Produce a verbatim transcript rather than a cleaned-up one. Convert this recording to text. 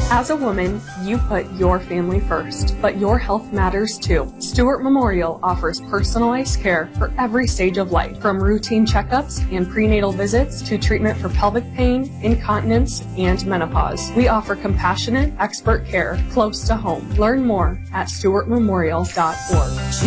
As a woman, you put your family first, but your health matters too. Stewart Memorial offers personalized care for every stage of life, from routine checkups and prenatal visits to treatment for pelvic pain, incontinence, and menopause. We offer compassionate, expert care close to home. Learn more at stewart memorial dot org.